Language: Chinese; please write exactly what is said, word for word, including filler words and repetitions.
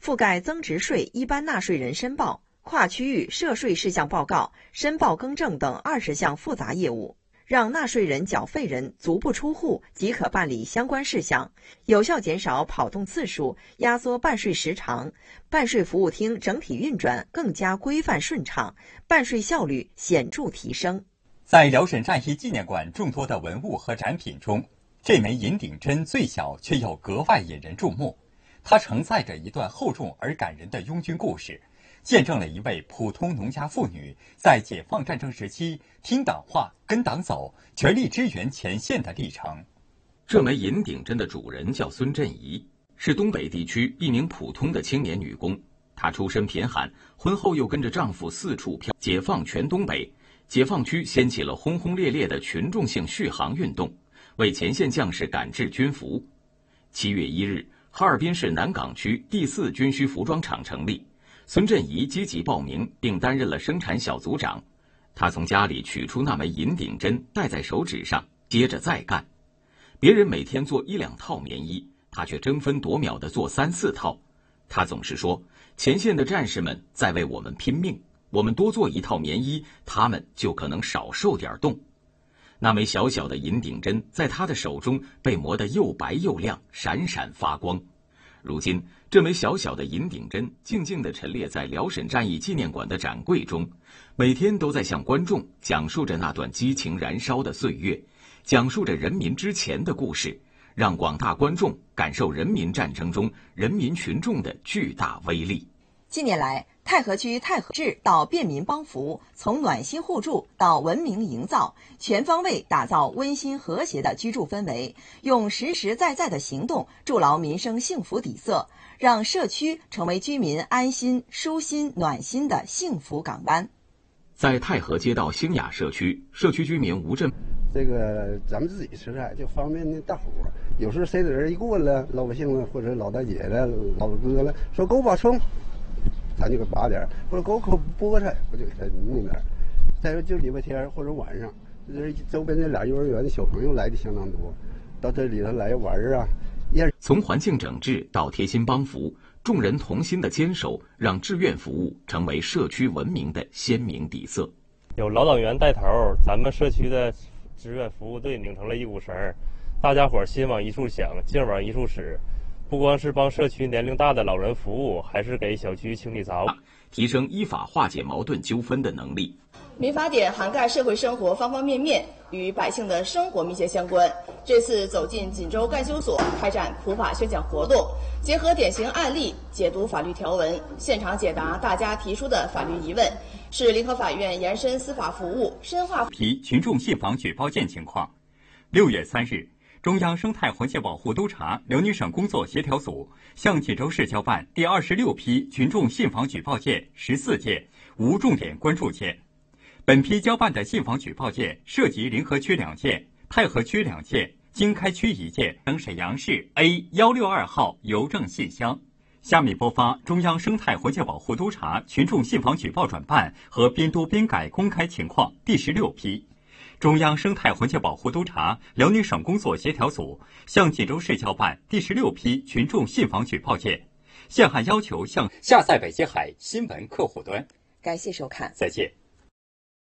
覆盖增值税一般纳税人申报、跨区域涉税事项报告、申报更正等二十项复杂业务，让纳税人、缴费人足不出户即可办理相关事项，有效减少跑动次数，压缩办税时长，办税服务厅整体运转更加规范顺畅，办税效率显著提升。 在辽沈战役纪念馆众多的文物和展品中，这枚银顶针最小却又格外引人注目。它承载着一段厚重而感人的拥军故事，见证了一位普通农家妇女在解放战争时期听党话、跟党走，全力支援前线的历程。 这枚银顶针的主人叫孙振仪，是东北地区一名普通的青年女工。她出身贫寒，婚后又跟着丈夫四处漂，解放全东北。解放区掀起了轰轰烈烈的群众性续航运动，为前线将士赶制军服。七月一日，哈尔滨市南岗区第四军需服装厂成立，孙振仪积极报名，并担任了生产小组长。他从家里取出那枚银顶针，戴在手指上，接着再干。别人每天做一两套棉衣，他却争分夺秒地做三四套。他总是说，前线的战士们在为我们拼命，我们多做一套棉衣，他们就可能少受点冻。那枚小小的银顶针在他的手中被磨得又白又亮，闪闪发光。如今，这枚小小的银顶针静静地陈列在辽沈战役纪念馆的展柜中，每天都在向观众讲述着那段激情燃烧的岁月，讲述着人民之前的故事，让广大观众感受人民战争中人民群众的巨大威力。 近年来，太和区太和志到便民帮扶，从暖心互助到文明营造，全方位打造温馨和谐的居住氛围，用实实在在的行动筑牢民生幸福底色，让社区成为居民安心、舒心、暖心的幸福港湾。 在太和街道兴雅社区，社区居民吴振， 这个咱们自己吃菜就方便大伙儿，有时候谁的人一过了，老百姓了或者老大姐了、老哥了，说给我把葱。咱就给拔点，或者给我口菠菜，我就给他弄点。再说就礼拜天或者晚上，这周边那俩幼儿园的小朋友来的相当多，到这里头来玩啊。 从环境整治到贴心帮扶，众人同心的坚守，让志愿服务成为社区文明的鲜明底色。 有老党员带头，咱们社区的志愿服务队拧成了一股绳，大家伙心往一处想，劲往一处使。不光是帮社区年龄大的老人服务，还是给小区清理杂物， 提升依法化解矛盾纠纷的能力。 民法典涵盖社会生活方方面面，与百姓的生活密切相关。这次走进锦州干休所，开展普法宣讲活动，结合典型案例解读法律条文，现场解答大家提出的法律疑问，是联合法院延伸司法服务深化提群众信访举报件情况。六月三日。中央生态环境保护督察辽宁省工作协调组向锦州市交办第二十六批群众信访举报件十四件，无重点关注件。本批交办的信访举报件涉及临河区两件、太和区两件、经开区一件等沈阳市 A 一六二号邮政信箱。下面播发中央生态环境保护督察群众信访举报转办和编督编改公开情况第十六批。中央生态环境保护督察辽宁省工作协调组向锦州市交办第十六批群众信访举报件，现函要求向下载北极海新闻客户端。 感谢收看， 再见。